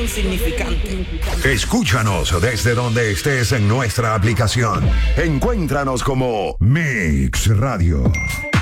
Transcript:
insignificante. Escúchanos desde donde estés en nuestra aplicación. Encuéntranos como Mix Radio.